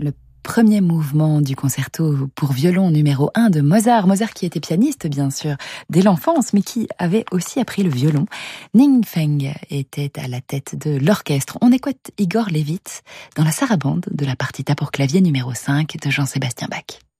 le premier mouvement du concerto pour violon numéro 1 de Mozart. Mozart qui était pianiste, bien sûr, dès l'enfance, mais qui avait aussi appris le violon. Ning Feng était à la tête de l'orchestre. On écoute Igor Levit dans la sarabande de la partita pour clavier numéro 5 de Jean-Sébastien Bach.